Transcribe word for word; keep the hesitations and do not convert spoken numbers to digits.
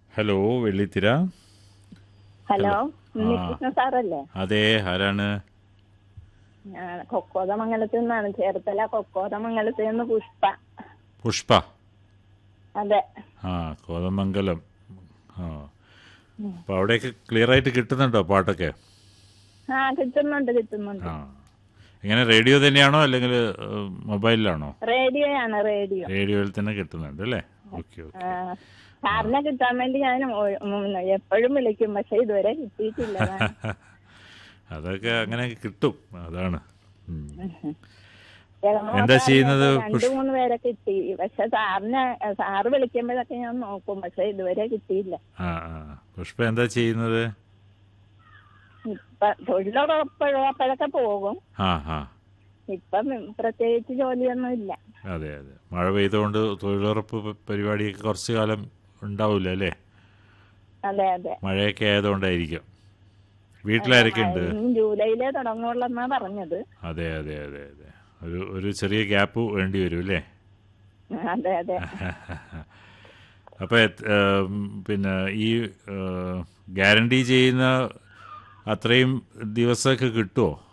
Hello വെള്ളിത്തിര. Hello, hello. ആ ഉണ്ണികൃഷ്ണ സാറല്ലേ? അതെ, ആരാണ്? ഞാൻ കൊക്കോതമംഗലത്ത് നിന്നാണ്, ചേർത്തല കൊക്കോതമംഗലത്ത് നിന്ന് പുഷ്പ. പുഷ്പ. അതെ. ആ, കോതമംഗലം. ആ, ഉം. അപ്പോൾ അവിടെയൊക്കെ ക്ലിയർ ആയിട്ട് കിട്ടുന്നുണ്ടോ പാട്ടൊക്കെ? ആ കിട്ടുന്നുണ്ട് കിട്ടുന്നുണ്ട്. ആ, എങ്ങനെ റേഡിയോ തന്നെയാണോ അല്ലെങ്കിൽ മൊബൈലിലാണോ? റേഡിയോയാണ്, റേഡിയോ. റേഡിയോയിൽ തന്നെ കിട്ടുന്നുണ്ട് അല്ലേ? ഓക്കെ ആ, ഓക്കെ. ആ. സാറിനെ കിട്ടാൻ വേണ്ടി ഞാൻ എപ്പോഴും വിളിക്കും, പക്ഷെ ഇതുവരെ കിട്ടിയിട്ടില്ല. ഞാൻ അതൊക്കെ അങ്ങനെ കിട്ടും, അതാണ്. ഉം. ജഗമോ എന്താ ചെയ്യുന്നത് സാറിനൊക്കെ രണ്ടു പുഷ് മൂന്ന് പേരെ കിട്ടി, പക്ഷെ സാറിനെ സാറ് വിളിക്കുമ്പോഴൊക്കെ ഞാൻ നോക്കും, പക്ഷെ ഇതുവരെ കിട്ടിയില്ല. ആ ആ പുഷ്പ എന്താ ചെയ്യുന്നത്? ഇപ്പൊ തൊഴിലുറപ്പോഴൊക്കെ പോകും. ആ ആ ഇപ്പം പ്രത്യേകിച്ച് ജോലിയൊന്നും ഇല്ല. അതെ അതെ, മഴ പെയ്തുകൊണ്ട് തൊഴിലുറപ്പ് പ- പരിപാടിയൊക്കെ കുറച്ച് കാലം ഉണ്ടാവില്ല അല്ലേ? അതെ അതെ മഴയൊക്കെ ആയതുകൊണ്ടായിരിക്കും. അതെ. വീട്ടിലാരൊക്കെ മഴ ഉണ്ട്? ഇനി ജൂലൈയിലേ തുടങ്ങുള്ളൂ പറഞ്ഞത്. അതെ അതെ അതെ അതെ, ഒരു ഒരു ചെറിയ ഗ്യാപ്പ് വേണ്ടി വരും അല്ലേ? അതെ അതെ. അപ്പോൾ പിന്നെ ഈ ഗ്യാരണ്ടി ചെയ്യുന്ന അത്രയും ദിവസമൊക്കെ കിട്ടുമോ?